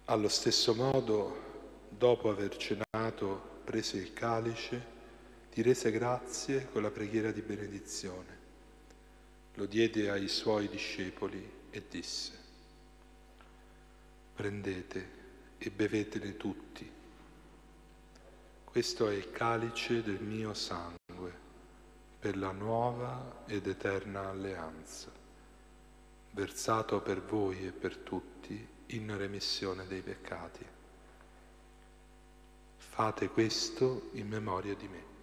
Allo stesso modo, dopo aver cenato, prese il calice, ti rese grazie con la preghiera di benedizione. Lo diede ai suoi discepoli e disse: prendete e bevetene tutti. Questo è il calice del mio sangue, per la nuova ed eterna alleanza, versato per voi e per tutti in remissione dei peccati. Fate questo in memoria di me.